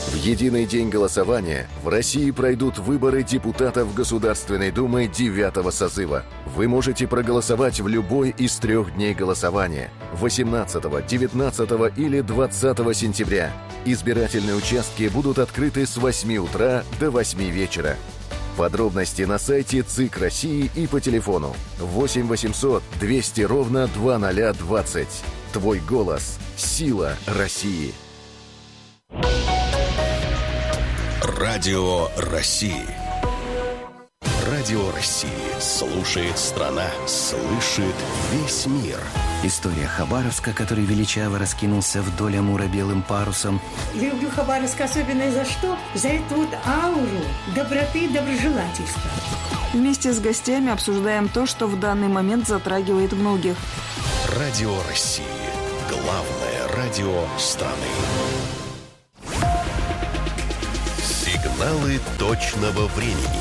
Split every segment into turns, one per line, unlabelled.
В единый день голосования в России пройдут выборы депутатов Государственной Думы 9-го созыва. Вы можете проголосовать в любой из 3 дней голосования – 18, 19 или 20 сентября. Избирательные участки будут открыты с 8 утра до 8 вечера. Подробности на сайте ЦИК России и по телефону 8 800 200 ровно 2020. Твой голос – сила России.
Радио России. Радио России. Слушает страна, слышит весь мир.
История Хабаровска, который величаво раскинулся вдоль Амура белым парусом.
Люблю Хабаровск особенно за что? За эту вот ауру доброты и доброжелательства.
Вместе с гостями обсуждаем то, что в данный момент затрагивает многих.
Радио России. Главное радио страны. Сигналы точного времени.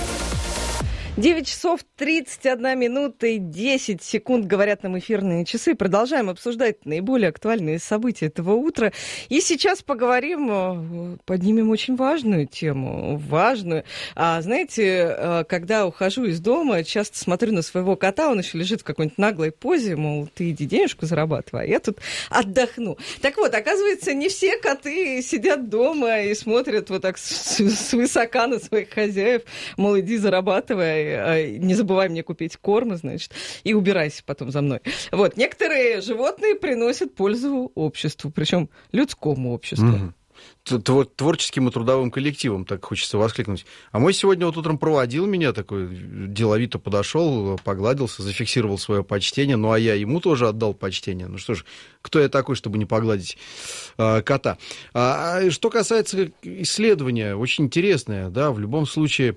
9 часов 31 минута и 10 секунд, говорят нам эфирные часы. Продолжаем обсуждать наиболее актуальные события этого утра. И сейчас поговорим, поднимем очень важную тему. Важную. Знаете, когда ухожу из дома, часто смотрю на своего кота, он еще лежит в какой-нибудь наглой позе, мол, ты иди денежку зарабатывай, а я тут отдохну. Так вот, оказывается, не все коты сидят дома и смотрят вот так свысока на своих хозяев, мол, иди зарабатывай, не забывай мне купить корма, значит, и убирайся потом за мной. Вот, некоторые животные приносят пользу обществу, причем людскому обществу.
Творческим и трудовым коллективом, так хочется воскликнуть. А мой сегодня вот утром проводил меня, такой деловито подошел, погладился, зафиксировал свое почтение, ну а я ему тоже отдал почтение. Ну что ж, кто я такой, чтобы не погладить кота? Что касается исследования, очень интересное, да, в любом случае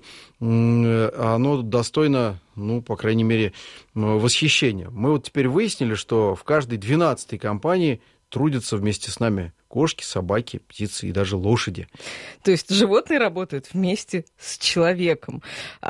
оно достойно, ну, по крайней мере, восхищения. Мы вот теперь выяснили, что в каждой 12-й компании трудятся вместе с нами кошки, собаки, птицы и даже лошади.
То есть животные работают вместе с человеком.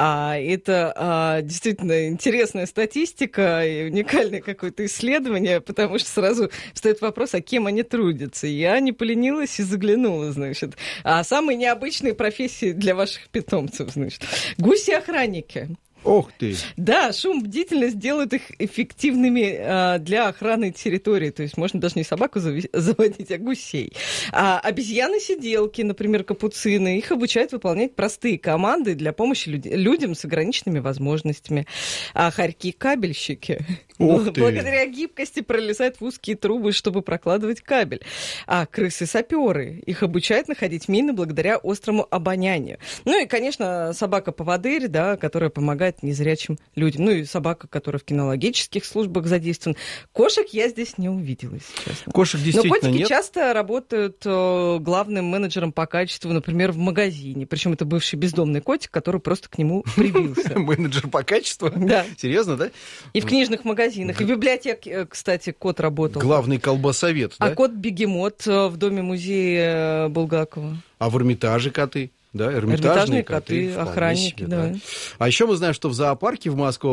Это действительно интересная статистика и уникальное какое-то исследование, потому что сразу встает вопрос, а кем они трудятся. Я не поленилась и заглянула, значит. Самые необычные профессии для ваших питомцев, значит. Гуси-охранники.
Ох ты! Да,
шум, бдительность делают их эффективными для охраны территории. То есть можно даже не собаку заводить, а гусей. Обезьяны-сиделки, например, капуцины, их обучают выполнять простые команды для помощи людям с ограниченными возможностями. Хорьки-кабельщики благодаря гибкости пролезают в узкие трубы, чтобы прокладывать кабель. Крысы-саперы, их обучают находить мины благодаря острому обонянию. Ну и, конечно, собака-поводырь, да, которая помогает незрячим людям. Ну и собака, которая в кинологических службах задействована. Кошек я здесь не увидела, если честно.
Кошек действительно нет.
Но котики часто работают главным менеджером по качеству, например, в магазине. Причем это бывший бездомный котик, который просто к нему прибился.
Менеджер по качеству?
Да.
Серьезно, да?
И в книжных магазинах. И в библиотеке, кстати, кот работал.
Главный колбасовед, да?
А кот-бегемот в доме-музея Булгакова.
А в Эрмитаже коты? Да,
Эрмитажные коты, охранники, себе, да.
А еще мы знаем, что в зоопарке в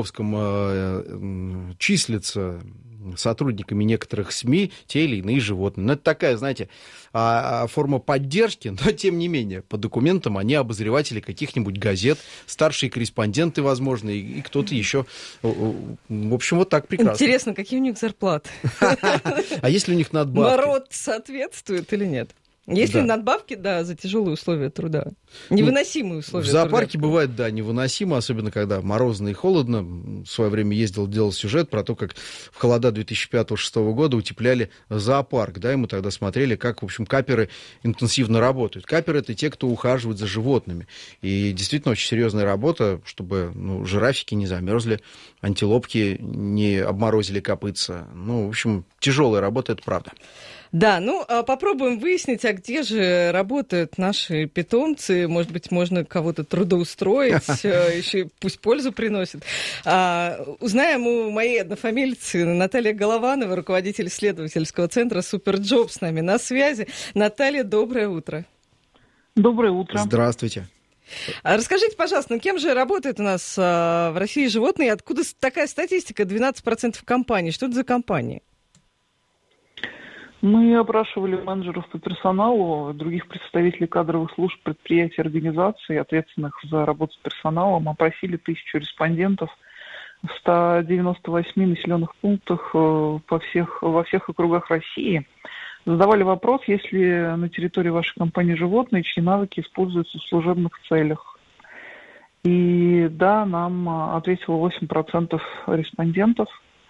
Московском числятся сотрудниками некоторых СМИ те или иные животные. Ну, это такая, знаете, форма поддержки, но тем не менее, по документам они обозреватели каких-нибудь газет, старшие корреспонденты, возможно, и кто-то еще. В общем, вот так прекрасно.
Интересно, какие у них зарплаты?
А есть ли у них надбавки?
Народ соответствует или нет? Есть ли надбавки, да, за тяжелые условия труда? Невыносимые условия труда.
В зоопарке бывает, да, невыносимо, особенно когда морозно и холодно. В свое время делал сюжет про то, как в холода 2005-2006 года утепляли зоопарк, да, и мы тогда смотрели, как, в общем, каперы интенсивно работают. Каперы — это те, кто ухаживает за животными. И действительно очень серьезная работа, чтобы жирафики не замерзли, антилопки не обморозили копытца. В общем, тяжелая работа, это правда.
Да, попробуем выяснить, а где же работают наши питомцы. Может быть, можно кого-то трудоустроить, еще пусть пользу приносит. Узнаем у моей однофамильцы Наталья Голованова, руководитель исследовательского центра «Суперджоп» с нами на связи. Наталья, доброе утро.
Доброе утро.
Здравствуйте.
Расскажите, пожалуйста, кем же работают у нас в России животные? Откуда такая статистика 12% компаний? Что это за компании?
Мы опрашивали менеджеров по персоналу, других представителей кадровых служб, предприятий, организаций, ответственных за работу с персоналом. Опросили 1000 респондентов в 198 населенных пунктах во всех округах России. Задавали вопрос, есть ли на территории вашей компании животные, чьи навыки используются в служебных целях. И да, нам ответило 8% респондентов.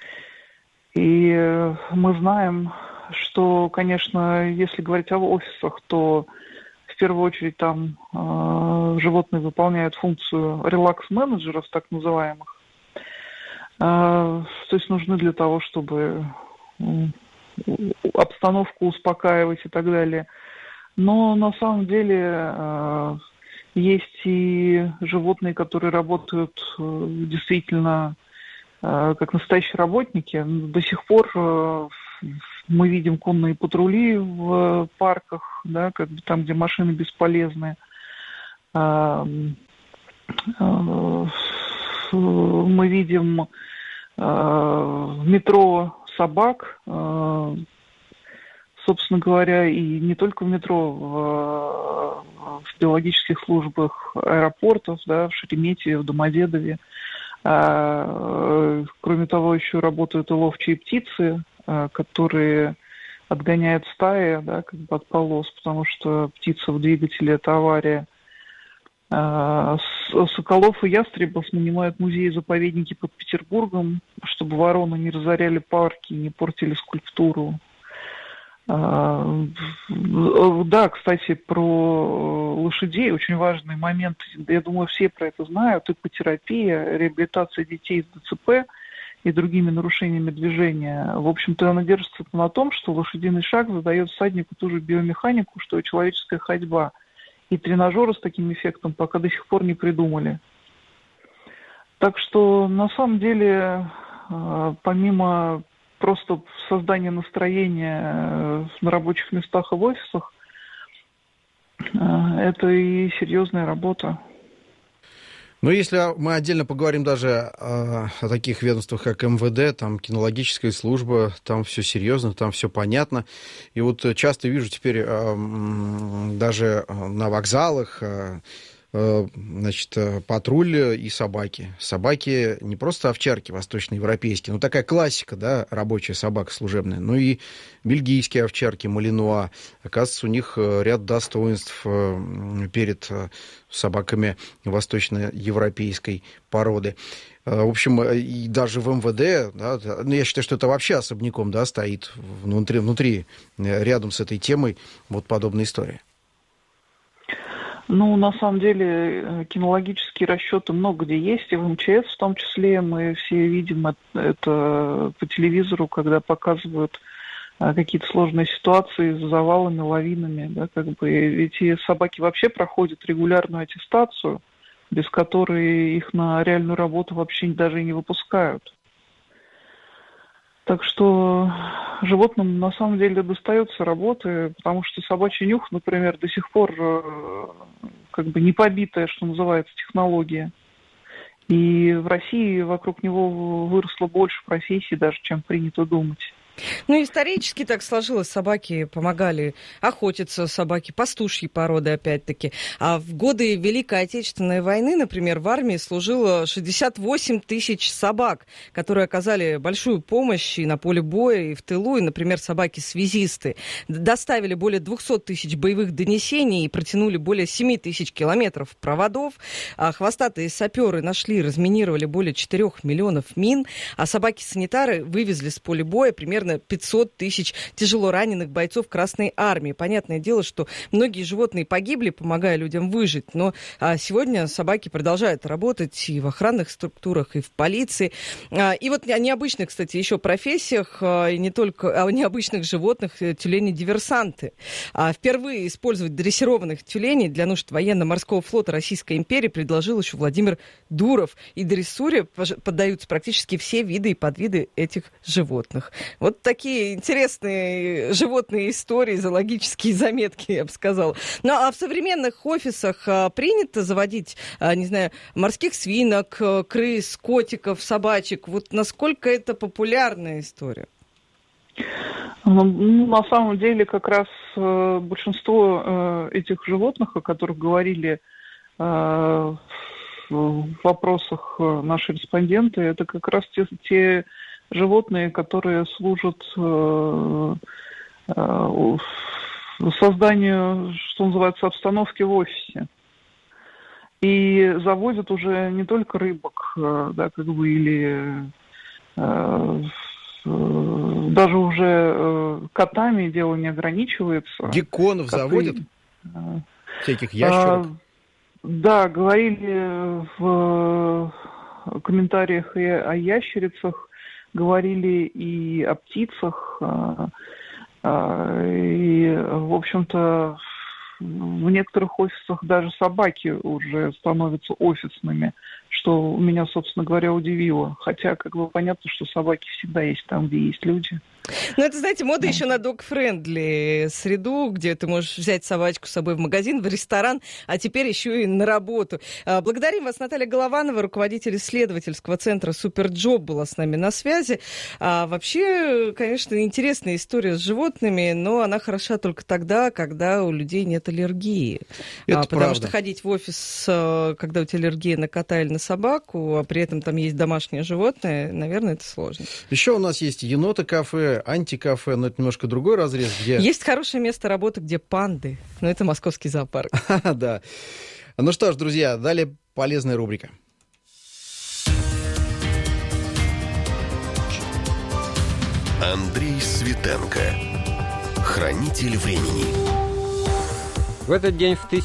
И мы знаем, что, конечно, если говорить о офисах, то в первую очередь там животные выполняют функцию релакс-менеджеров, так называемых. То есть нужны для того, чтобы обстановку успокаивать и так далее. Но на самом деле есть и животные, которые работают действительно как настоящие работники. До сих пор мы видим конные патрули в парках, да, как бы там, где машины бесполезны. Мы видим в метро собак, собственно говоря, и не только в метро, в биологических службах аэропортов, да, в Шереметьеве, в Домодедове. Кроме того, еще работают и ловчие птицы, которые отгоняют стаи, да, как бы от полос, потому что птица в двигателе – это авария. Соколов и ястребов нанимают музеи-заповедники под Петербургом, чтобы вороны не разоряли парки, не портили скульптуру. Да, кстати, про лошадей очень важный момент. Я думаю, все про это знают. Иппотерапия, реабилитация детей с ДЦП и другими нарушениями движения. В общем-то, она держится на том, что лошадиный шаг задает всаднику ту же биомеханику, что и человеческая ходьба. И тренажеры с таким эффектом пока до сих пор не придумали. Так что, на самом деле, помимо просто создания настроения на рабочих местах и в офисах, это и серьезная работа.
Но если мы отдельно поговорим даже о таких ведомствах, как МВД, там кинологическая служба, там все серьезно, там все понятно. И вот часто вижу теперь даже на вокзалах, значит, патруль и собаки. Собаки не просто овчарки восточноевропейские, но такая классика, да, рабочая собака служебная, но и бельгийские овчарки, малинуа. Оказывается, у них ряд достоинств перед собаками восточноевропейской породы. В общем, и даже в МВД, да, я считаю, что это вообще особняком, да, стоит внутри, рядом с этой темой вот подобная история.
Ну, на самом деле, кинологические расчеты много где есть, и в МЧС в том числе. Мы все видим это по телевизору, когда показывают какие-то сложные ситуации с завалами, лавинами. Да, как бы. Эти собаки вообще проходят регулярную аттестацию, без которой их на реальную работу вообще даже и не выпускают. Так что животным на самом деле достается работы, потому что собачий нюх, например, до сих пор как бы не побитая, что называется, технология. И в России вокруг него выросло больше профессий даже, чем принято думать.
Ну, исторически так сложилось. Собаки помогали охотиться, собаки пастушьей породы, опять-таки. А в годы Великой Отечественной войны, например, в армии служило 68 тысяч собак, которые оказали большую помощь и на поле боя, и в тылу. И, например, собаки-связисты доставили более 200 тысяч боевых донесений и протянули более 7 тысяч километров проводов. А хвостатые саперы нашли и разминировали более 4 миллионов мин. А собаки-санитары вывезли с поля боя примерно 500 тысяч тяжело раненых бойцов Красной Армии. Понятное дело, что многие животные погибли, помогая людям выжить, но сегодня собаки продолжают работать и в охранных структурах, и в полиции. И вот о необычных, кстати, еще профессиях, и не только о необычных животных, тюлени-диверсанты. Впервые использовать дрессированных тюленей для нужд военно-морского флота Российской империи предложил еще Владимир Дуров. И дрессуре поддаются практически все виды и подвиды этих животных. Вот такие интересные животные истории, зоологические заметки, я бы сказала. Ну, а в современных офисах принято заводить, не знаю, морских свинок, крыс, котиков, собачек. Вот насколько это популярная история?
На самом деле, как раз большинство этих животных, о которых говорили в вопросах наши респонденты, это как раз те животные, которые служат созданию, что называется, обстановки в офисе. И заводят уже не только рыбок, да, как бы, или даже уже котами дело не ограничивается.
Гекконов заводят? Всяких ящерок?
Да, говорили в комментариях и о ящерицах, говорили и о птицах, и, в общем-то, в некоторых офисах даже собаки уже становятся офисными, что меня, собственно говоря, удивило. Хотя, как бы, понятно, что собаки всегда есть там, где есть люди.
Ну, это, знаете, мода еще на dog-friendly среду, где ты можешь взять собачку с собой в магазин, в ресторан, а теперь еще и на работу. Благодарим вас, Наталья Голованова, руководитель исследовательского центра «Суперджоп», была с нами на связи. Вообще, конечно, интересная история с животными, но она хороша только тогда, когда у людей нет аллергии. Потому
правда.
что ходить в офис, когда у тебя аллергия на кота или на собаку, а при этом там есть домашнее животное, наверное, это сложно.
Еще у нас есть еноты-кафе, антикафе, но это немножко другой разрез. Где...
Есть хорошее место работы, где панды, но это московский зоопарк.
Да. Ну что ж, друзья, далее полезная рубрика.
Андрей Светенко. Хранитель времени.
В этот день в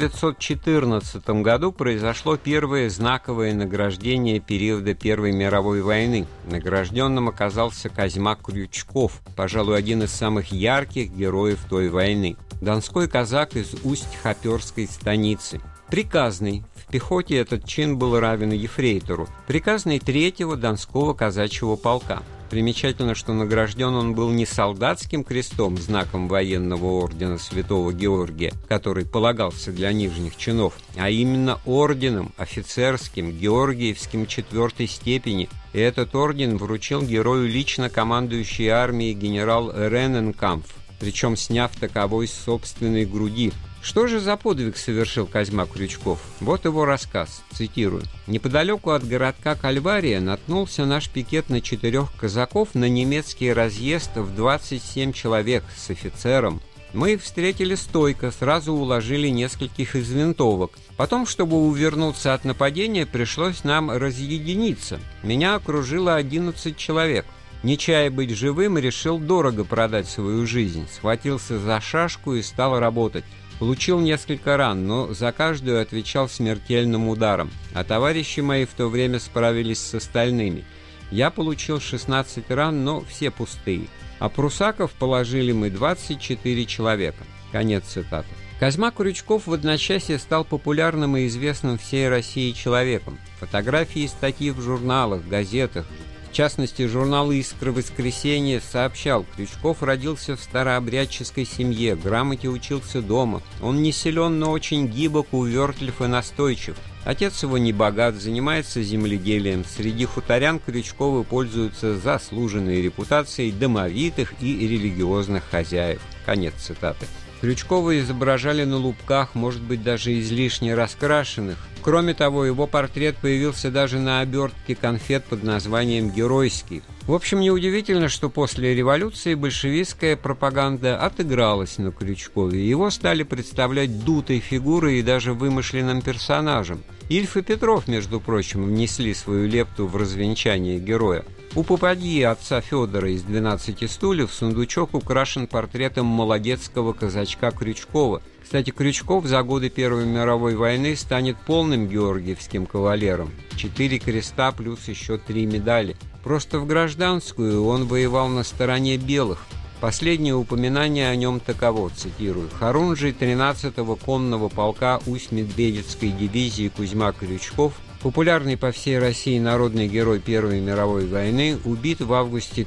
1914 году произошло первое знаковое награждение периода Первой мировой войны. Награжденным оказался Козьма Крючков, пожалуй, один из самых ярких героев той войны. Донской казак из Усть-Хоперской станицы. Приказный. В пехоте этот чин был равен ефрейтору. Приказный 3-го Донского казачьего полка. Примечательно, что награжден он был не солдатским крестом, знаком военного ордена Святого Георгия, который полагался для нижних чинов, а именно орденом офицерским, георгиевским 4-й степени. И этот орден вручил герою лично командующий армией генерал Рененкампф, причем сняв таковой с собственной груди. Что же за подвиг совершил Козьма Крючков? Вот его рассказ, цитирую. «Неподалеку от городка Кальвария наткнулся наш пикет на 4 казаков на немецкий разъезд в 27 человек с офицером. Мы их встретили стойко, сразу уложили нескольких из винтовок. Потом, чтобы увернуться от нападения, пришлось нам разъединиться. Меня окружило 11 человек. Не чая быть живым, решил дорого продать свою жизнь. Схватился за шашку и стал работать. Получил несколько ран, но за каждую отвечал смертельным ударом. А товарищи мои в то время справились с остальными. Я получил 16 ран, но все пустые. А прусаков положили мы 24 человека». Конец цитаты. Козьма Крючков в одночасье стал популярным и известным всей России человеком. Фотографии и статьи в журналах, газетах. В частности, журнал «Искра Воскресенья» сообщал: Крючков родился в старообрядческой семье, грамоте учился дома. Он не силен, но очень гибок, увертлив и настойчив. Отец его не богат, занимается земледелием. Среди хуторян Крючковы пользуются заслуженной репутацией домовитых и религиозных хозяев. Конец цитаты. Крючкова изображали на лубках, может быть, даже излишне раскрашенных. Кроме того, его портрет появился даже на обертке конфет под названием «Геройский». В общем, неудивительно, что после революции большевистская пропаганда отыгралась на Крючкове. Его стали представлять дутой фигурой и даже вымышленным персонажем. Ильф и Петров, между прочим, внесли свою лепту в развенчание героя. У попадьи отца Федора из «12 стульев» сундучок украшен портретом молодецкого казачка Крючкова. Кстати, Крючков за годы Первой мировой войны станет полным георгиевским кавалером. 4 креста плюс еще 3 медали. Просто в гражданскую он воевал на стороне белых. Последнее упоминание о нем таково, цитирую: «Хорунжий 13-го конного полка Усть-Медведецкой дивизии Кузьма Крючков, популярный по всей России народный герой Первой мировой войны, убит в августе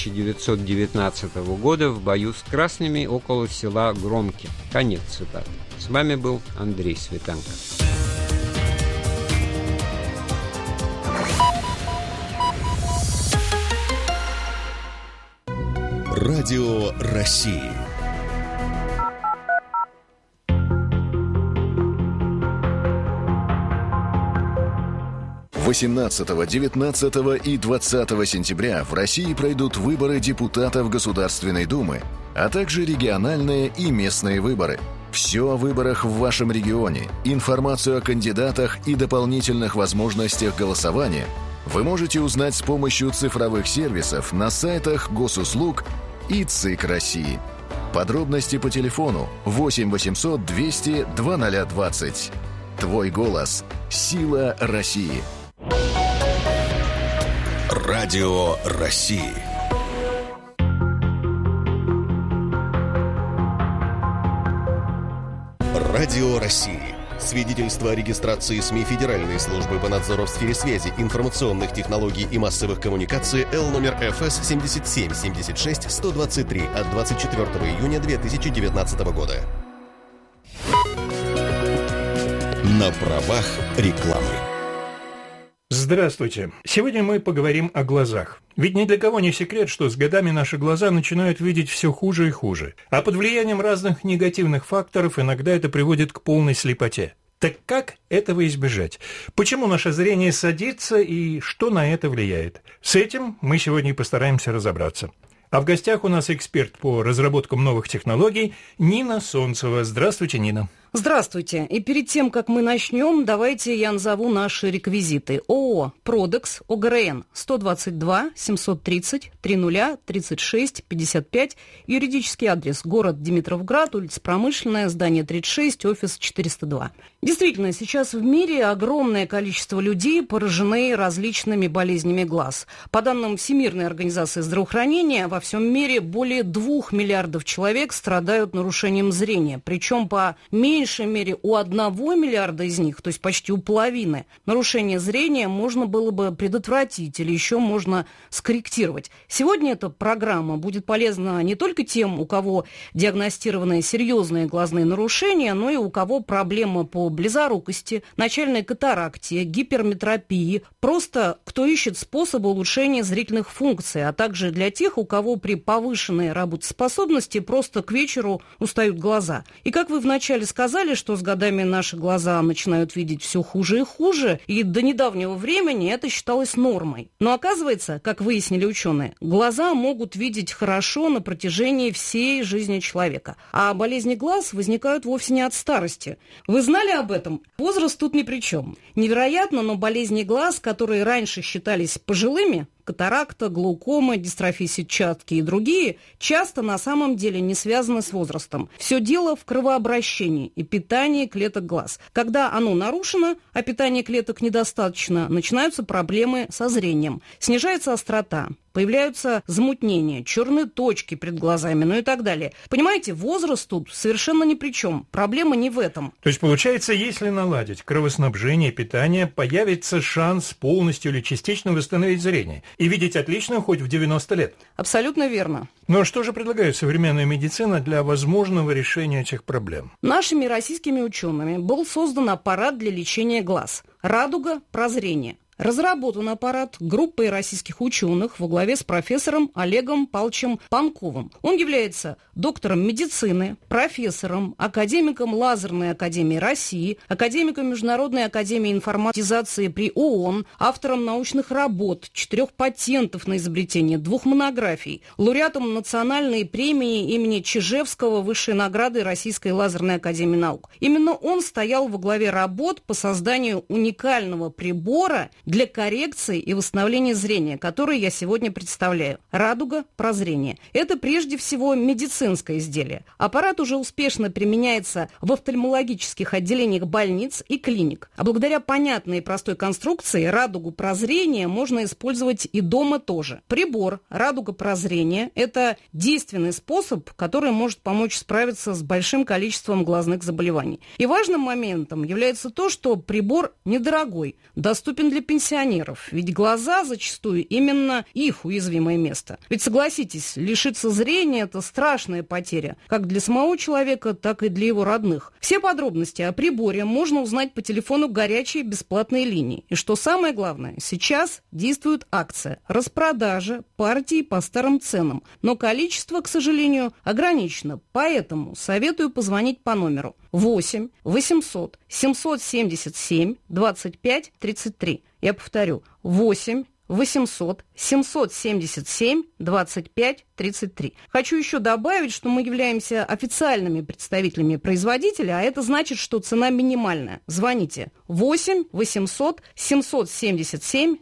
1919 года в бою с красными около села Громки». Конец цитаты. С вами был Андрей Светенко.
Радио России.
– 18, 19 и 20 сентября в России пройдут выборы депутатов Государственной Думы, а также региональные и местные выборы. Все о выборах в вашем регионе, информацию о кандидатах и дополнительных возможностях голосования вы можете узнать с помощью цифровых сервисов на сайтах Госуслуг и ЦИК России. Подробности по телефону 8 800 200 2020. Твой голос – сила России.
Радио России. Радио России. Свидетельство о регистрации СМИ Федеральной службы по надзору в сфере связи, информационных технологий и массовых коммуникаций Л номер ФС 77-76-123 от 24 июня 2019 года. На правах рекламы.
Здравствуйте. Сегодня мы поговорим о глазах. Ведь ни для кого не секрет, что с годами наши глаза начинают видеть все хуже и хуже. А под влиянием разных негативных факторов иногда это приводит к полной слепоте. Так как этого избежать? Почему наше зрение садится и что на это влияет? С этим мы сегодня и постараемся разобраться. А в гостях у нас эксперт по разработкам новых технологий Нина Солнцева. Здравствуйте, Нина.
Здравствуйте. И перед тем, как мы начнем, давайте я назову наши реквизиты. ООО «Продекс», ОГРН 122 730 30 36 55, юридический адрес город Димитровград, улица Промышленная, здание 36, офис 402. Действительно, сейчас в мире огромное количество людей поражены различными болезнями глаз. По данным Всемирной организации здравоохранения, во всем мире более 2 миллиардов человек страдают нарушением зрения, причем по меньшей мере у 1 миллиарда из них, то есть почти у половины, нарушение зрения можно было бы предотвратить или еще можно скорректировать. Сегодня эта программа будет полезна не только тем, у кого диагностированы серьезные глазные нарушения, но и у кого проблема по близорукости, начальной катаракте, гиперметропии, просто кто ищет способы улучшения зрительных функций, а также для тех, у кого при повышенной работоспособности просто к вечеру устают глаза. И как вы вначале сказали, что с годами наши глаза начинают видеть все хуже и хуже, и до недавнего времени это считалось нормой. Но оказывается, как выяснили ученые, глаза могут видеть хорошо на протяжении всей жизни человека. А болезни глаз возникают вовсе не от старости. Вы знали об этом? Возраст тут ни при чем. Невероятно, но болезни глаз, которые раньше считались пожилыми, катаракта, глаукома, дистрофия сетчатки и другие, часто на самом деле не связаны с возрастом. Все дело в кровообращении и питании клеток глаз. Когда оно нарушено, а питания клеток недостаточно, начинаются проблемы со зрением. Снижается острота, появляются замутнения, черные точки перед глазами, ну и так далее. Понимаете, возраст тут совершенно ни при чем. Проблема не в этом.
То есть, получается, если наладить кровоснабжение, питание, появится шанс полностью или частично восстановить зрение и видеть отлично хоть в 90 лет?
Абсолютно верно.
Но что же предлагает современная медицина для возможного решения этих проблем?
Нашими российскими учеными был создан аппарат для лечения глаз «Радуга прозрения». Разработан аппарат группой российских ученых во главе с профессором Олегом Павловичем Панковым. Он является доктором медицины, профессором, академиком Лазерной академии России, академиком Международной академии информатизации при ООН, автором научных работ, 4 патентов на изобретение, 2 монографий, лауреатом национальной премии имени Чижевского, высшей награды Российской лазерной академии наук. Именно он стоял во главе работ по созданию уникального прибора для коррекции и восстановления зрения, который я сегодня представляю. «Радуга прозрения». Это прежде всего медицинское изделие. Аппарат уже успешно применяется в офтальмологических отделениях больниц и клиник. А благодаря понятной и простой конструкции «Радугу прозрения» можно использовать и дома тоже. Прибор «Радуга прозрения» – это действенный способ, который может помочь справиться с большим количеством глазных заболеваний. И важным моментом является то, что прибор недорогой, доступен для пенсионеров,
пенсионеров, ведь глаза зачастую именно их уязвимое место. Ведь, согласитесь, лишиться зрения – это страшная потеря, как для самого человека, так и для его родных. Все подробности о приборе можно узнать по телефону горячей бесплатной линии. И что самое главное, сейчас действует акция распродажа партии по старым ценам, но количество, к сожалению, ограничено, поэтому советую позвонить по номеру 8 800 777 25 33. Я повторю, 8 800 777 25 33. Хочу еще добавить, что мы являемся официальными представителями производителя, а это значит, что цена минимальная. Звоните 8 800 777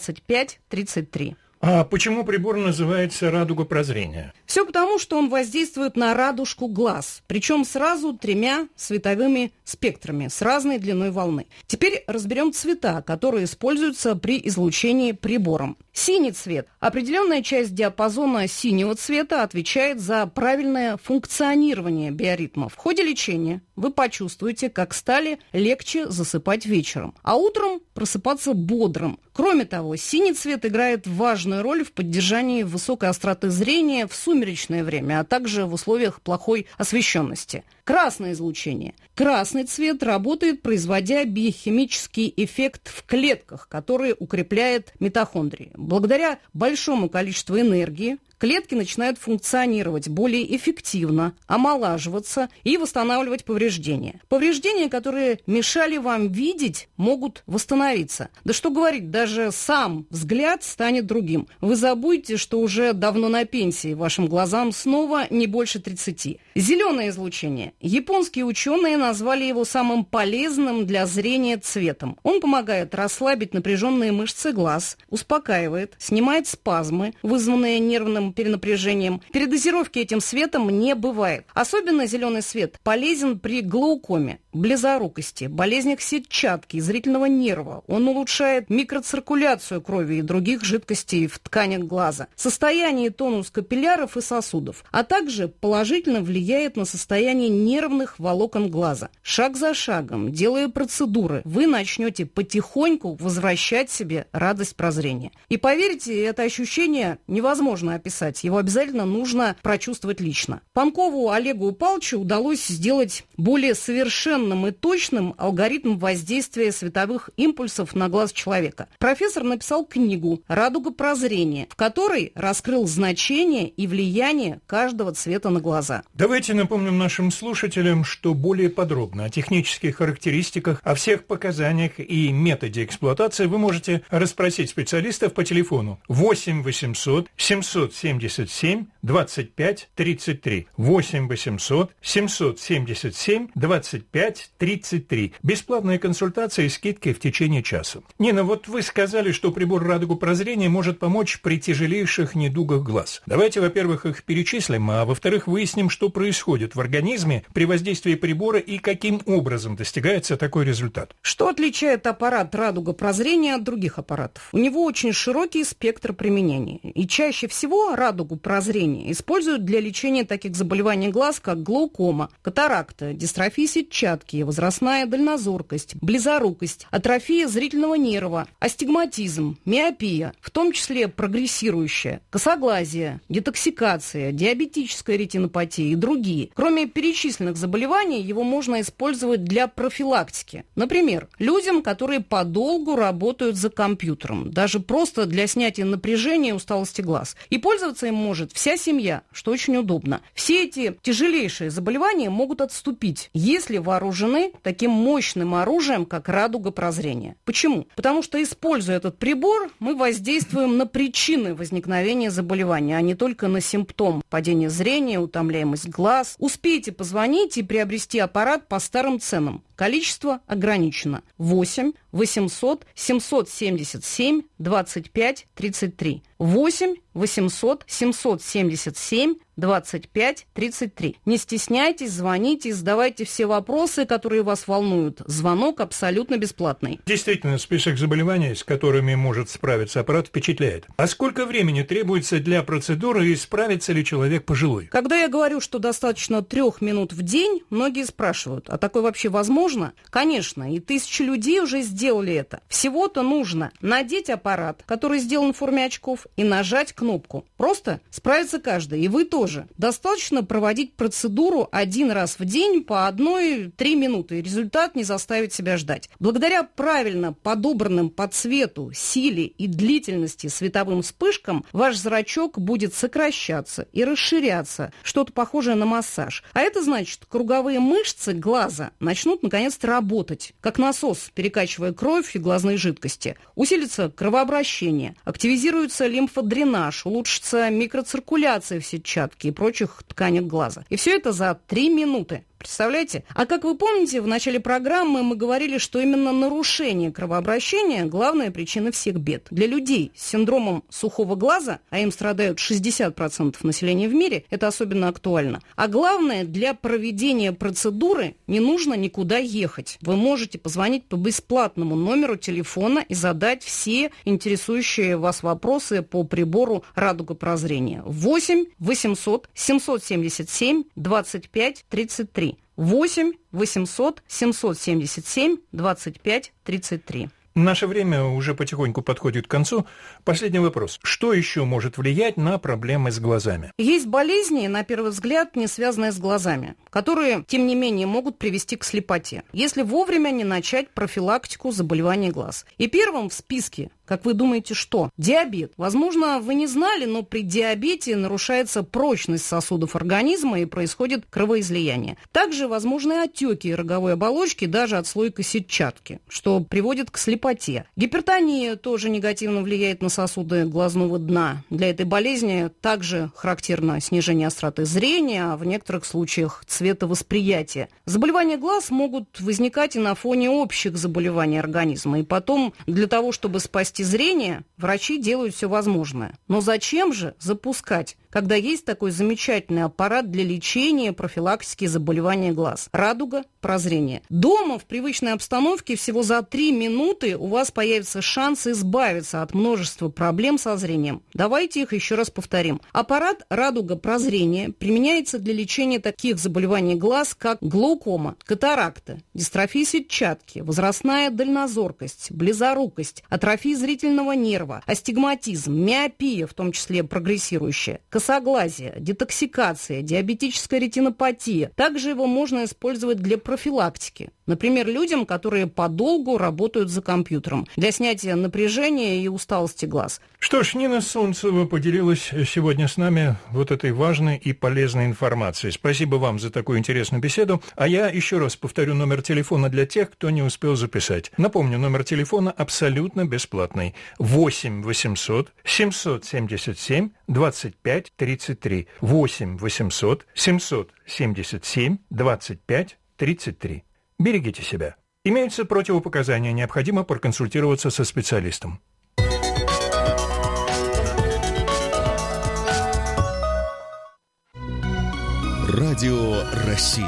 25 33.
А почему прибор называется «Радуга прозрения»?
Все потому, что он воздействует на радужку глаз, причем сразу 3 световыми спектрами с разной длиной волны. Теперь разберем цвета, которые используются при излучении прибором. Синий цвет. Определенная часть диапазона синего цвета отвечает за правильное функционирование биоритмов. В ходе лечения вы почувствуете, как стали легче засыпать вечером, а утром просыпаться бодрым. Кроме того, синий цвет играет важную роль в поддержании высокой остроты зрения в сумеречное время, а также в условиях плохой освещенности. Красное излучение. Красный цвет работает, производя биохимический эффект в клетках, который укрепляет митохондрии. Благодаря большому количеству энергии клетки начинают функционировать более эффективно, омолаживаться и восстанавливать повреждения. Повреждения, которые мешали вам видеть, могут восстановиться. Да что говорить, даже сам взгляд станет другим. Вы забудете, что уже давно на пенсии, вашим глазам снова не больше 30. Зеленое излучение. Японские ученые назвали его самым полезным для зрения цветом. Он помогает расслабить напряженные мышцы глаз, успокаивает, снимает спазмы, вызванные нервным перенапряжением. Передозировки этим светом не бывает. Особенно зеленый свет полезен при глаукоме, близорукости, болезнях сетчатки и зрительного нерва. Он улучшает микроциркуляцию крови и других жидкостей в тканях глаза, состояние и тонус капилляров и сосудов, а также положительно влияет на состояние нервных волокон глаза. Шаг за шагом, делая процедуры, вы начнете потихоньку возвращать себе радость прозрения. И поверьте, это ощущение невозможно описать. Его обязательно нужно прочувствовать лично. Панкову Олегу Павловичу удалось сделать более совершенным и точным алгоритм воздействия световых импульсов на глаз человека. Профессор написал книгу «Радуга прозрения», в которой раскрыл значение и влияние каждого цвета на глаза.
Давайте напомним нашим слушателям, что более подробно о технических характеристиках, о всех показаниях и методе эксплуатации вы можете расспросить специалистов по телефону 8 800 777 25 33. 8 800 777 25 33. Бесплатная консультация и скидки в течение часа. Нина, вот вы сказали, что прибор «Радуга прозрения» может помочь при тяжелейших недугах глаз. Давайте, во-первых, их перечислим, а во-вторых, выясним, что происходит в организме при воздействии прибора и каким образом достигается такой результат.
Что отличает аппарат «Радуга прозрения» от других аппаратов? У него очень широкий спектр применения. И чаще всего «Радугу прозрения» используют для лечения таких заболеваний глаз, как глаукома, катаракта, дистрофия сетчатки, возрастная дальнозоркость, близорукость, атрофия зрительного нерва, астигматизм, миопия, в том числе прогрессирующая, косоглазие, детоксикация, диабетическая ретинопатия и другие. Кроме перечисленных заболеваний, его можно использовать для профилактики. Например, людям, которые подолгу работают за компьютером, даже просто для снятия напряжения и усталости глаз. И пользоваться им может вся семья, что очень удобно. Все эти тяжелейшие заболевания могут отступить, если вооружены таким мощным оружием, как «Радуга прозрения». Почему? Потому что, используя этот прибор, мы воздействуем на причины возникновения заболевания, а не только на симптом: падение зрения, утомляемость глаз. Успейте позвонить и приобрести аппарат по старым ценам. Количество ограничено. 8 800 777 25 33. 8 800 777 25 33. Не стесняйтесь, звоните, задавайте все вопросы, которые вас волнуют. Звонок абсолютно бесплатный.
Действительно, список заболеваний, с которыми может справиться аппарат, впечатляет. А сколько времени требуется для процедуры и справится ли человек пожилой?
Когда я говорю, что достаточно 3 минут в день, многие спрашивают, а такое вообще возможно? Конечно, и тысячи людей уже сделали это. Всего-то нужно надеть аппарат, который сделан в форме очков, и нажать кнопку. Просто справится каждый, и вы тоже. Достаточно проводить процедуру 1 раз в день по 1-3 минуты, и результат не заставит себя ждать. Благодаря правильно подобранным по цвету, силе и длительности световым вспышкам ваш зрачок будет сокращаться и расширяться, что-то похожее на массаж. А это значит, круговые мышцы глаза начнут наконец-то работать, как насос, перекачивая кровь и глазные жидкости. Усилится кровообращение, активизируется лимфодренаж, улучшится микроциркуляция в сетчатке и прочих тканях глаза. И все это за 3 минуты. Представляете? А как вы помните, в начале программы мы говорили, что именно нарушение кровообращения – главная причина всех бед. Для людей с синдромом сухого глаза, а им страдают 60% населения в мире, это особенно актуально. А главное, для проведения процедуры не нужно никуда ехать. Вы можете позвонить по бесплатному номеру телефона и задать все интересующие вас вопросы по прибору «Радуга прозрения». 8 800 777 25 33. 8 800 777 25 33.
Наше время уже потихоньку подходит к концу. Последний вопрос. Что еще может влиять на проблемы с глазами?
Есть болезни, на первый взгляд, не связанные с глазами, которые, тем не менее, могут привести к слепоте, если вовремя не начать профилактику заболеваний глаз. И первым в списке, как вы думаете, что? Диабет. Возможно, вы не знали, но при диабете нарушается прочность сосудов организма и происходит кровоизлияние. Также возможны отеки роговой оболочки даже отслойка сетчатки, что приводит к слепоте. Гипертония тоже негативно влияет на сосуды глазного дна. Для этой болезни также характерно снижение остроты зрения, а в некоторых случаях цветовосприятия. Заболевания глаз могут возникать и на фоне общих заболеваний организма. И потом, для того, чтобы спасти зрение, врачи делают все возможное. Но зачем же запускать, когда есть такой замечательный аппарат для лечения и профилактики заболевания глаз? «Радуга прозрения». Дома, в привычной обстановке, всего за 3 минуты у вас появится шанс избавиться от множества проблем со зрением. Давайте их еще раз повторим. Аппарат «Радуга прозрения» применяется для лечения таких заболеваний глаз, как глаукома, катаракта, дистрофия сетчатки, возрастная дальнозоркость, близорукость, атрофия зрительного нерва, астигматизм, миопия, в том числе прогрессирующая, косоглазие, детоксикация, диабетическая ретинопатия. Также его можно использовать для профилактики. Например, людям, которые подолгу работают за компьютером, для снятия напряжения и усталости глаз.
Что ж, Нина Солнцева поделилась сегодня с нами вот этой важной и полезной информацией. Спасибо вам за такую интересную беседу. А я еще раз повторю номер телефона для тех, кто не успел записать. Напомню, номер телефона абсолютно бесплатный. 8 800 777 25 33. 8 800 777 25 33. Берегите себя. Имеются противопоказания, необходимо проконсультироваться со специалистом.
Радио России.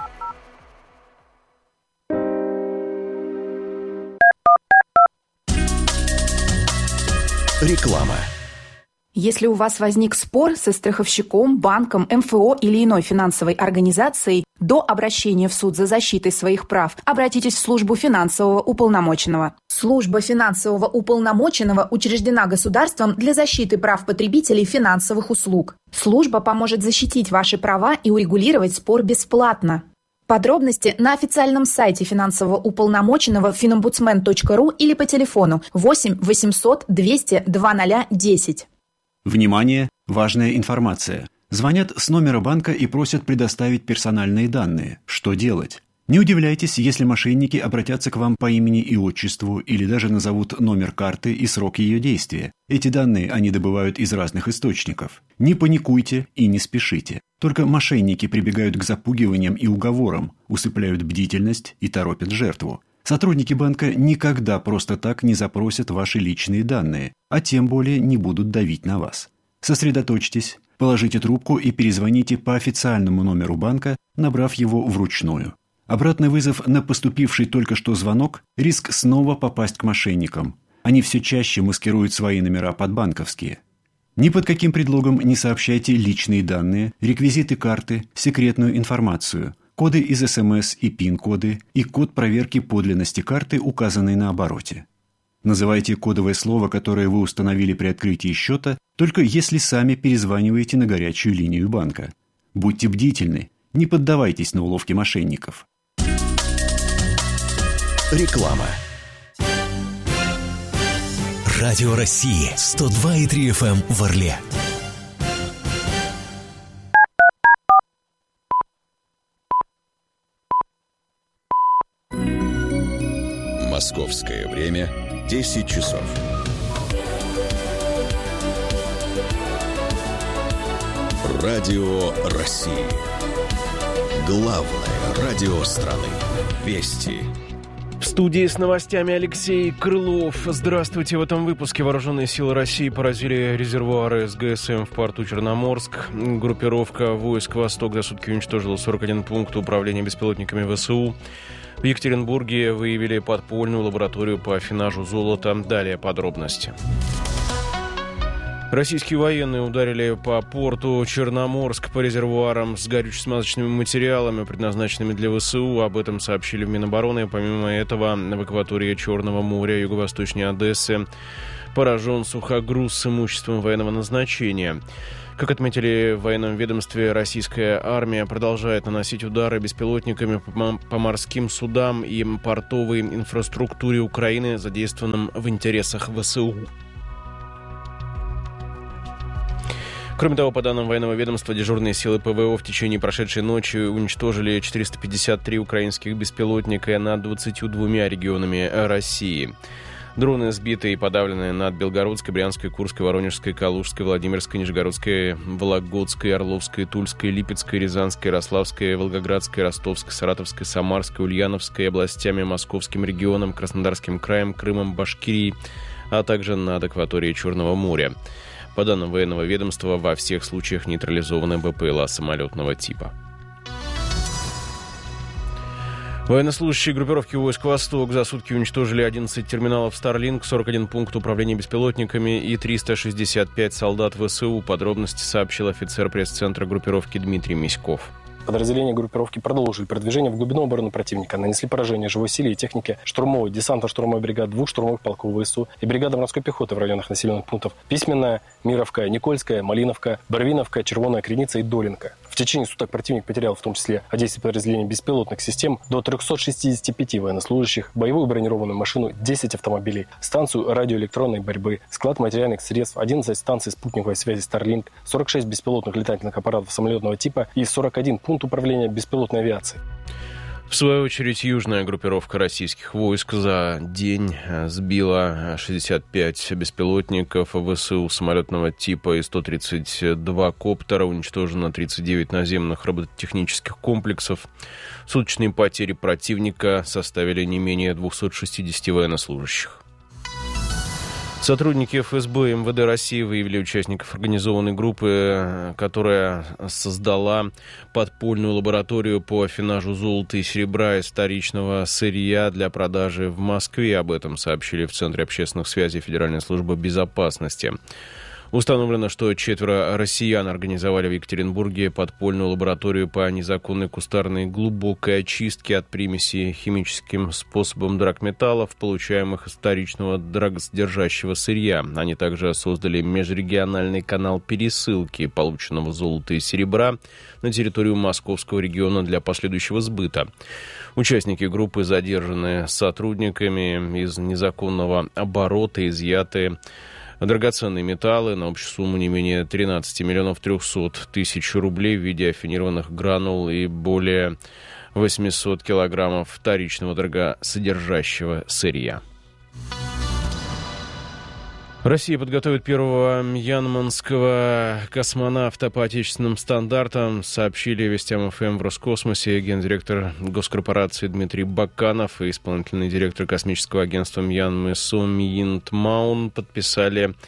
Реклама.
Если у вас возник спор со страховщиком, банком, МФО или иной финансовой организацией, до обращения в суд за защитой своих прав обратитесь в службу финансового уполномоченного. Служба финансового уполномоченного учреждена государством для защиты прав потребителей финансовых услуг. Служба поможет защитить ваши права и урегулировать спор бесплатно. Подробности на официальном сайте финансового уполномоченного finombudsman.ru или по телефону 8 800 200 2010.
Внимание! Важная информация. Звонят с номера банка и просят предоставить персональные данные. Что делать? Не удивляйтесь, если мошенники обратятся к вам по имени и отчеству или даже назовут номер карты и срок ее действия. Эти данные они добывают из разных источников. Не паникуйте и не спешите. Только мошенники прибегают к запугиваниям и уговорам, усыпляют бдительность и торопят жертву. Сотрудники банка никогда просто так не запросят ваши личные данные, а тем более не будут давить на вас. Сосредоточьтесь, положите трубку и перезвоните по официальному номеру банка, набрав его вручную. Обратный вызов на поступивший только что звонок – риск снова попасть к мошенникам. Они все чаще маскируют свои номера под банковские. Ни под каким предлогом не сообщайте личные данные, реквизиты карты, секретную информацию, коды из СМС и ПИН-коды и код проверки подлинности карты, указанный на обороте. Называйте кодовое слово, которое вы установили при открытии счета, только если сами перезваниваете на горячую линию банка. Будьте бдительны, не поддавайтесь на уловки мошенников.
Реклама. Радио России 102,3 FM в Орле. Московское время 10 часов. Радио России. Главное радио страны. Вести.
В студии с новостями Алексей Крылов. Здравствуйте. В этом выпуске вооруженные силы России поразили резервуары с ГСМ в порту Черноморск. Группировка войск «Восток» за сутки уничтожила 41 пункт управления беспилотниками ВСУ. В Екатеринбурге выявили подпольную лабораторию по афинажу золота. Далее подробности. Российские военные ударили по порту Черноморск по резервуарам с горюче-смазочными материалами, предназначенными для ВСУ. Об этом сообщили в Минобороны. Помимо этого, в акватории Черного моря, юго-восточнее Одессы, поражен сухогруз с имуществом военного назначения. Как отметили в военном ведомстве, российская армия продолжает наносить удары беспилотниками по морским судам и портовой инфраструктуре Украины, задействованным в интересах ВСУ. Кроме того, по данным военного ведомства, дежурные силы ПВО в течение прошедшей ночи уничтожили 453 украинских беспилотника над 22 регионами России. Дроны сбиты и подавлены над Белгородской, Брянской, Курской, Воронежской, Калужской, Владимирской, Нижегородской, Вологодской, Орловской, Тульской, Липецкой, Рязанской, Ярославской, Волгоградской, Ростовской, Саратовской, Самарской, Ульяновской областями, Московским регионом, Краснодарским краем, Крымом, Башкирией, а также над акваторией Черного моря. По данным военного ведомства, во всех случаях нейтрализованы БПЛА самолетного типа. Военнослужащие группировки войск «Восток» за сутки уничтожили 11 терминалов Starlink, 41 пункт управления беспилотниками и 365 солдат ВСУ. Подробности сообщил офицер пресс-центра группировки Дмитрий Миськов.
Подразделения группировки продолжили продвижение в глубину обороны противника, нанесли поражение живой силе и технике штурмовой, десантно-штурмовой бригады, 2 штурмовых полков ВСУ и бригады морской пехоты в районах населенных пунктов Письменная, Мировка, Никольская, Малиновка, Барвиновка, Червоная Креница и Долинка. В течение суток противник потерял в том числе от действий подразделений беспилотных систем до 365 военнослужащих, боевую бронированную машину, 10 автомобилей, станцию радиоэлектронной борьбы, склад материальных средств, 11 станций спутниковой связи Starlink, 46 беспилотных летательных аппаратов самолетного типа и 41 пункт управления беспилотной авиацией.
В свою очередь, южная группировка российских войск за день сбила 65 беспилотников ВСУ самолетного типа и 132 коптера, уничтожено 39 наземных робототехнических комплексов. Суточные потери противника составили не менее 260 военнослужащих. Сотрудники ФСБ и МВД России выявили участников организованной группы, которая создала подпольную лабораторию по афинажу золота и серебра из вторичного сырья для продажи в Москве. Об этом сообщили в Центре общественных связей Федеральной службы безопасности. Установлено, что 4 россиян организовали в Екатеринбурге подпольную лабораторию по незаконной кустарной глубокой очистке от примесей химическим способом драгметаллов, получаемых из вторичного драгосодержащего сырья. Они также создали межрегиональный канал пересылки полученного золота и серебра на территорию Московского региона для последующего сбыта. Участники группы задержаны сотрудниками, из незаконного оборота изъяты драгоценные металлы на общую сумму не менее 13 миллионов 300 тысяч рублей в виде афинированных гранул и более 800 килограммов вторичного дорогосодержащего сырья. Россия подготовит первого мьянманского космонавта по отечественным стандартам, сообщили Вестям ФМ в Роскосмосе. Гендиректор госкорпорации Дмитрий Баканов и исполнительный директор космического агентства Мьянмы Сом Йинт Маун подписали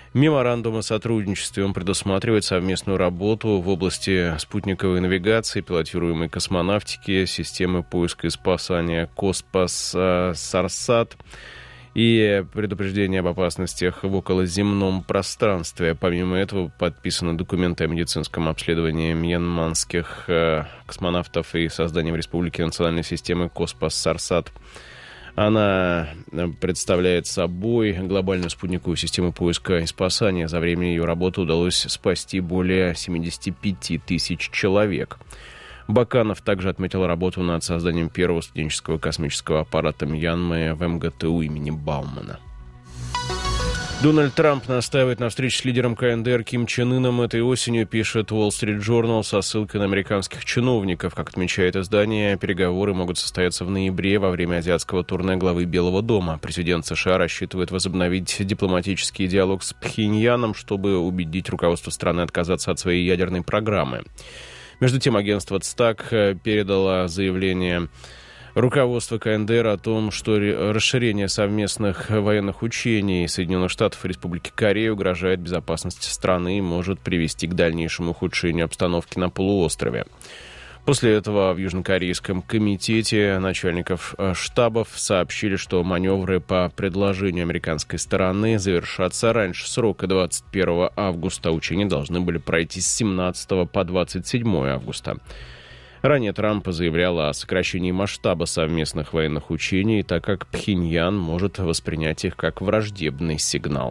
Меморандум о сотрудничестве. Он предусматривает совместную работу в области спутниковой навигации, пилотируемой космонавтики, системы поиска и спасания Коспас-Сарсат и предупреждение об опасностях в околоземном пространстве. Помимо этого, подписаны документы о медицинском обследовании мьянманских космонавтов и создании в республике национальной системы Коспас-Сарсат. Она представляет собой глобальную спутниковую систему поиска и спасания. За время ее работы удалось спасти более 75 тысяч человек. Баканов также отметил работу над созданием первого студенческого космического аппарата Мьянмы в МГТУ имени Баумана. Дональд Трамп настаивает на встрече с лидером КНДР Ким Чен Ыном этой осенью, пишет Wall Street Journal со ссылкой на американских чиновников. Как отмечает издание, переговоры могут состояться в ноябре во время азиатского турне главы Белого дома. Президент США рассчитывает возобновить дипломатический диалог с Пхеньяном, чтобы убедить руководство страны отказаться от своей ядерной программы. Между тем, агентство ЦТАК передало заявление руководства КНДР о том, что расширение совместных военных учений Соединенных Штатов и Республики Корея угрожает безопасности страны и может привести к дальнейшему ухудшению обстановки на полуострове. После этого в Южнокорейском комитете начальников штабов сообщили, что маневры по предложению американской стороны завершатся раньше срока 21 августа. Учения должны были пройти с 17 по 27 августа. Ранее Трамп заявлял о сокращении масштаба совместных военных учений, так как Пхеньян может воспринять их как враждебный сигнал.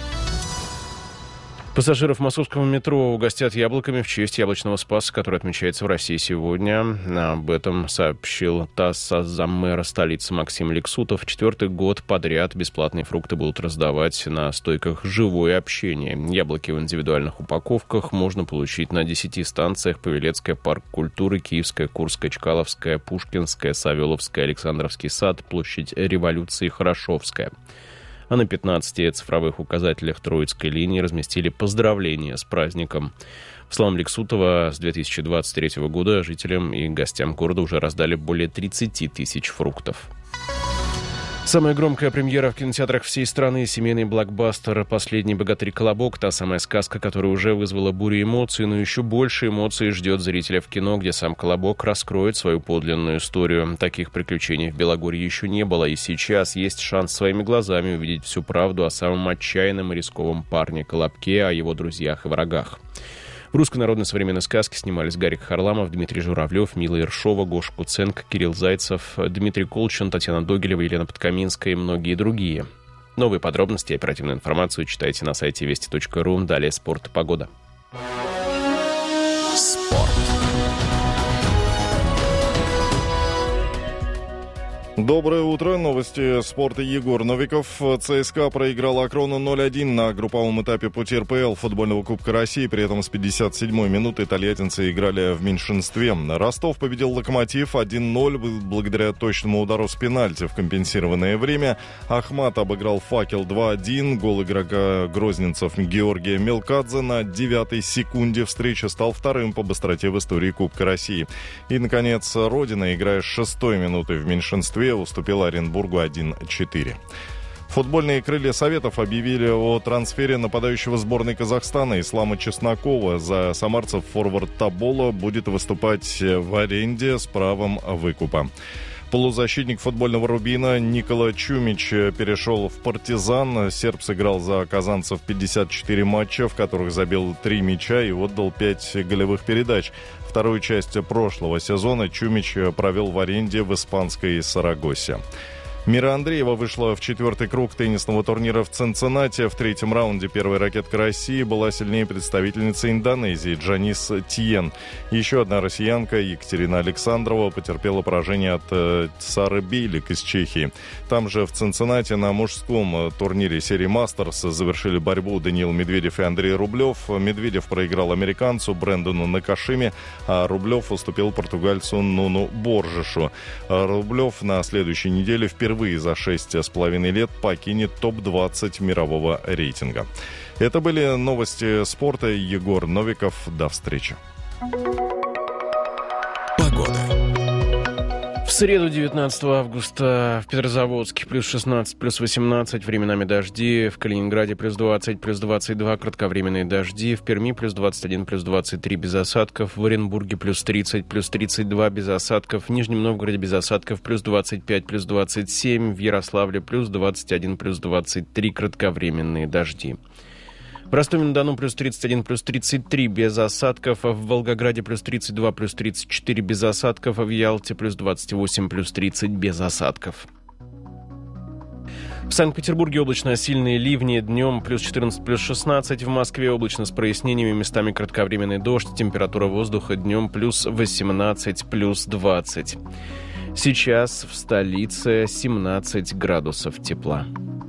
Пассажиров московского метро угостят яблоками в честь яблочного Спаса, который отмечается в России сегодня. Об этом сообщил ТАСС заммэра столицы Максим Лексутов. 4-й год подряд бесплатные фрукты будут раздавать на стойках «Живое общение». Яблоки в индивидуальных упаковках можно получить на 10 станциях: Павелецкая, Парк культуры, Киевская, Курская, Чкаловская, Пушкинская, Савеловская, Александровский сад, Площадь Революции, Хорошевская. А на 15 цифровых указателях Троицкой линии разместили поздравления с праздником. По словам Лексутова, с 2023 года жителям и гостям города уже раздали более 30 тысяч фруктов. Самая громкая премьера в кинотеатрах всей страны — семейный блокбастер «Последний богатырь Колобок». Та самая сказка, которая уже вызвала бурю эмоций, но еще больше эмоций ждет зрителя в кино, где сам Колобок раскроет свою подлинную историю. Таких приключений в Белогорье еще не было, и сейчас есть шанс своими глазами увидеть всю правду о самом отчаянном и рисковом парне Колобке, о его друзьях и врагах. В русской народной современной сказке снимались Гарик Харламов, Дмитрий Журавлев, Мила Ершова, Гоша Куценко, Кирилл Зайцев, Дмитрий Колчин, Татьяна Догилева, Елена Подкаминская и многие другие. Новые подробности и оперативную информацию читайте на сайте вести.ру. Далее спорт и погода.
Спорт.
Доброе утро. Новости спорта. Егор Новиков. ЦСКА проиграл Акрону 0-1 на групповом этапе пути РПЛ футбольного Кубка России. При этом с 57-й минуты тольяттинцы играли в меньшинстве. Ростов победил Локомотив 1-0 благодаря точному удару с пенальти в компенсированное время. Ахмат обыграл Факел 2-1. Гол игрока грозненцев Георгия Мелкадзе на 9-й секунде встречи стал вторым по быстроте в истории Кубка России. И, наконец, Родина, играя с 6-й минуты в меньшинстве, уступила Оренбургу 1-4. Футбольные крылья Советов объявили о трансфере нападающего сборной Казахстана Ислама Чеснокова. За самарцев форвард Тобола будет выступать в аренде с правом выкупа. Полузащитник футбольного «Рубина» Никола Чумич перешел в «Партизан». Серб сыграл за казанцев 54 матча, в которых забил 3 мяча и отдал 5 голевых передач. Вторую часть прошлого сезона Чумич провел в аренде в испанской Сарагосе. Мира Андреева вышла в 4-й круг теннисного турнира в Цинциннати. В 3-м раунде первая ракетка России была сильнее представительницы Индонезии Джанис Тьен. Еще одна россиянка, Екатерина Александрова, потерпела поражение от Сары Бейлик из Чехии. Там же в Цинциннати на мужском турнире серии «Мастерс» завершили борьбу Даниил Медведев и Андрей Рублев. Медведев проиграл американцу Брэндону Накашиме, а Рублев уступил португальцу Нуну Боржешу. Рублев на следующей неделе впервые за 6,5 лет покинет топ-20 мирового рейтинга. Это были новости спорта. Егор Новиков. До встречи.
Погода. В
В среду, 19 августа, в Петрозаводске плюс 16, плюс 18, временами дожди. В Калининграде плюс 20, плюс 22, кратковременные дожди. В Перми плюс 21, плюс 23, без осадков. В Оренбурге плюс 30, плюс 32, без осадков. В Нижнем Новгороде без осадков плюс 25, плюс 27. В Ярославле плюс 21, плюс 23, кратковременные дожди. В Ростове-на-Дону плюс 31, плюс 33, без осадков. В Волгограде плюс 32, плюс 34, без осадков. В Ялте плюс 28, плюс 30, без осадков. В Санкт-Петербурге облачно, сильные ливни. Днем плюс 14, плюс 16. В Москве облачно с прояснениями, местами кратковременный дождь. Температура воздуха днем плюс 18, плюс 20. Сейчас в столице 17 градусов тепла.